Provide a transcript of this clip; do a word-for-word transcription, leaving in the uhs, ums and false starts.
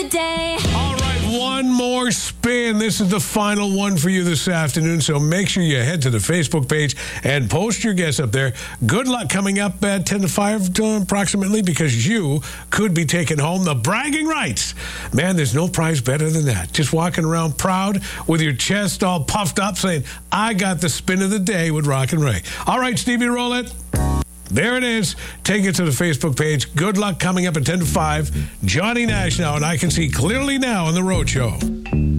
Day. All right, one more spin. This is the final one for you this afternoon, so make sure you head to the Facebook page and post your guess up there. Good luck coming up at ten to five uh, approximately, because you could be taking home the bragging rights. Man, there's no prize better than that. Just walking around proud with your chest all puffed up saying, I got the spin of the day with Rock and Ray. All right, Stevie, roll it. There it is. Take it to the Facebook page. Good luck coming up at ten to five. Johnny Nash now, and I can see clearly now on the Road Show.